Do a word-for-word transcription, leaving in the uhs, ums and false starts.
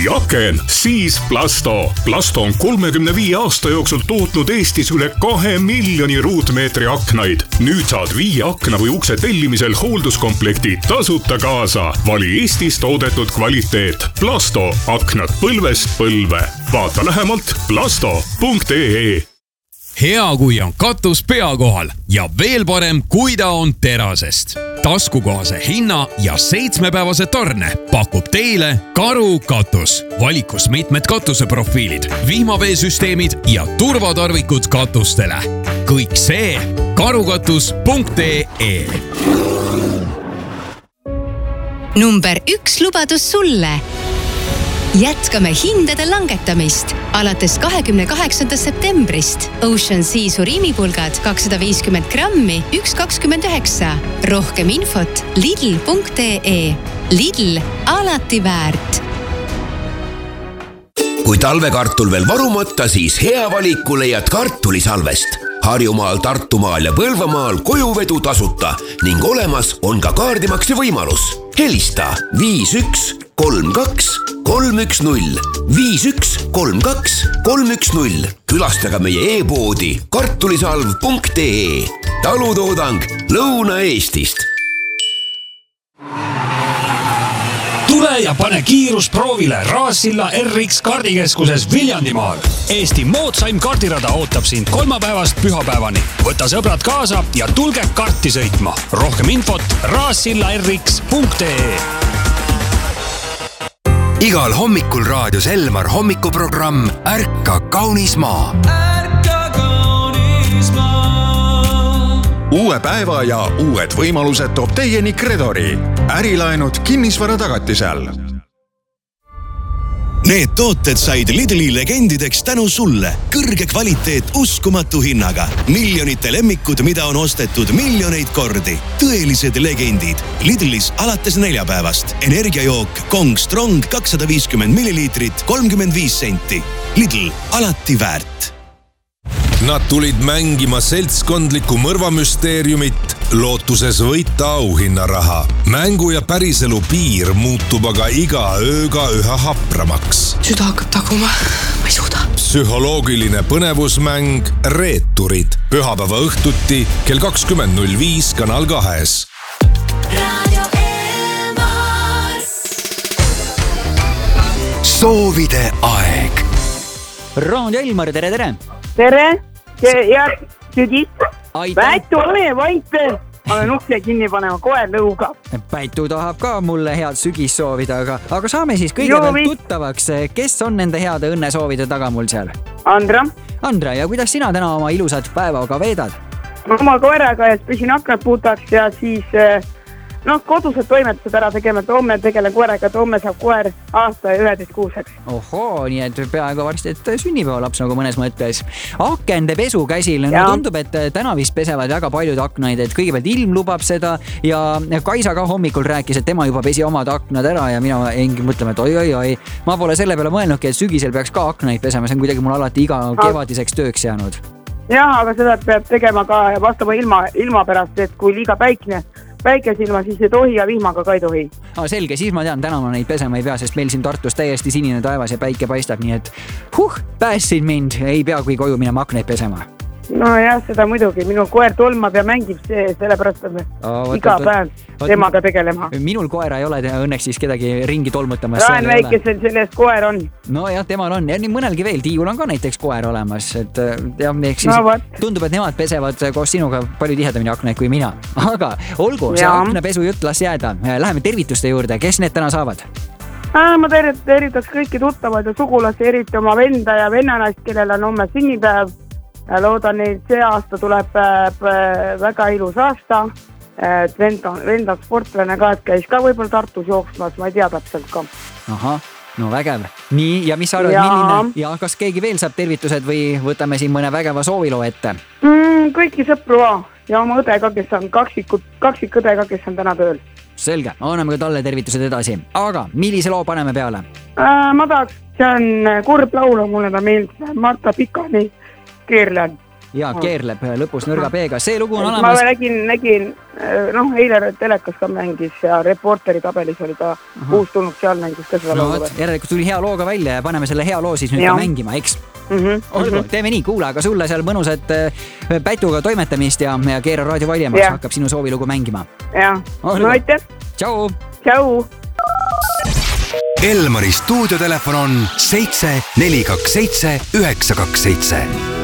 või aken, siis Plasto. Plasto on kolmekümne viie aasta jooksul tootnud Eestis üle kahe miljoni ruutmeetri aknaid. Nüüd saad viie akna või ukse tellimisel hoolduskomplekti tasuta kaasa. Vali Eestis toodetud kvaliteet. Plasto. Aknad põlvest põlve. Vaata lähemalt plasto punkt ee. Hea, kui on katus pea kohal ja veel parem, kui ta on terasest. Taskukohase hinna ja seitsmepäevase tarne pakub teile Karu katus. Valikus mitmed katuseprofiilid, vihmaveesüsteemid ja turvatarvikud katustele. Kõik see karukatus punkt ee. Number üks lubadus sulle. Jätkame hindade langetamist. Alates kahekümne kaheksandast septembrist Ocean Sea surimipulgad kakssada viiskümmend grammi, üks kakskümmend üheksa. Rohkem infot lidl punkt ee. Lidl, alati väärt. Kui talvekartul veel varumata, siis hea valiku leiad kartulisalvest. Harjumaal, Tartumaal ja Põlvamaal kojuvedu tasuta ning olemas on ka kaardimakse võimalus. Helista viis üks kolm kaks kolm üks null, viis üks kolm kaks kolm üks null. Külastaga meie e-poodi kartulisalv punkt ee. Talutoodang Lõuna-Eestist. Tule ja pane kiirus proovile Raassilla R X kaardikeskuses Viljandimaal. Eesti moodsaim kaardirada ootab sind kolmapäevast pühapäevani. Võta sõbrad kaasa ja tulge karti sõitma. Rohkem infot raassilla r x punkt ee. Igal hommikul raadios Elmar hommikuprogramm Ärka kaunis maa. Ärka kaunis maa. Uue päeva ja uued võimalused toob teieni Credori. Ärilaenud kinnisvara tagatisel. Need tooted said Lidli legendideks tänu sulle. Kõrge kvaliteet uskumatu hinnaga. Miljonite lemmikud, mida on ostetud miljoneid kordi. Tõelised legendid. Lidlis alates neljapäevast. Energiajook Kong Strong kakssada viiskümmend milliliitrit, kolmkümmend viis senti. Lidl, alati väärt. Nad tulid mängima seltskondlikku mõrvamüsteeriumit, lootuses võita auhinnaraha. Mängu ja päriselu piir muutub aga iga ööga üha hapramaks. Süda hakkab taguma, ma ei suuda. Psühholoogiline põnevusmäng Reeturid. Pühapäeva õhtuti kell kakskümmend null viis Kanal kahes. Radio Elmas. Soovide aeg. Radio Elmar, tere, tere! Tere, ja sügis. Pätu, ole vaite. Ma olen ukse kinni panema, koer lõuga. Pätu tahab ka mulle head sügis soovida, aga, aga saame siis kõigepealt tuttavaks. Kes on nende heade õnne soovide taga mul seal? Andra. Andra, ja kuidas sina täna oma ilusat päevaga veedad? Oma koeraga ja pesin aknad puhtaks ja siis noh, kodused toimetused ära tegema, et homme tegelen koeraga, et homme saab koer aasta ja üheteist kuuseks. Ohoo, nii et peaaegu varsti, et sünnipäevalaps nagu mõnes mõttes. Akende pesu käsil, no tundub, et täna vist pesevad väga paljud aknaid, et kõigepealt ilm lubab seda ja Kaisa ka hommikul rääkis, et tema juba pesi omad aknad ära ja mina engi mõtlema, et oi, oi, oi. Ma pole selle peale mõelnudki, et sügisel peaks ka aknaid pesema, see on kuidagi mul alati iga kevadiseks tööks jäänud. Jah, aga seda peab tegema ka vastama ilma, ilma pärast, et kui liiga päikne päikesilma, siis ei tohi ja vihmaga ka ei tohi. Ah, selge, siis ma tean, täna ma neid pesema ei pea, sest meil siin Tartus täiesti sinine taevas ja päike paistab, nii et huh, päässid mind, ei pea kui koju minema akneid pesema. No jah, seda muidugi. Minu koer tolmab ja mängib see, sellepärast on oh, iga päev temaga tegelema. Minul koera ei ole õnneks siis kedagi ringi tolmutamas. Raen väikesel sellest koer on. No jah, temal on. Ja nii mõnelgi veel. Tiiul on ka näiteks koer olemas. Et, ja, siis no, tundub, et nemad pesevad koos sinuga palju tihedamini aknaid kui mina. Aga olgu, see aknapesu jutt las jääda. Läheme tervituste juurde. Kes need täna saavad? Ma tervitaks kõiki tuttavad ja sugulasi, eriti oma venda ja vennanaist, kellel on homme sünnipäev. Ja loodan, et see aasta tuleb väga ilus aasta. Vend on, vend on sportlane ka, et käis ka võib-olla Tartus jooksmas, ma ei tea täpselt ka. Aha, no vägev. Nii, ja mis arvad, ja... milline? Ja kas keegi veel saab tervitused või võtame siin mõne vägeva sooviloo ette? Mm, kõiki sõpru ja oma õde ka, kes on kaksikud, kaksikõde ka, kes on täna tööl. Selge, anname ka talle tervitused edasi. Aga millise loo paneme peale? Äh, ma tahaks, see on kurb laul, mulle ta meeldib, Marta Pikani Keerlen. ja keerleb lõpus nõrga peega. See lugu on ma olemas. Ma nägin, nägin, noh, eile telekas ka mängis ja reporteri tabelis oli ta uus tulnud, seal mängis ka seda no, looga. Järelikult tuli hea looga välja ja paneme selle hea loo siis nüüd ja. ka mängima, eks? Mm-hmm. Olgu, teeme nii, kuule, aga sulle seal mõnusat pätuga toimetamist ja, ja Keera raadio valjemaks hakkab sinu soovilugu mängima. Jah, no aitäh. Tšau. Tšau. Elmari stuudiotelefon on seitse neli kaks seitse üheksa kaks seitse.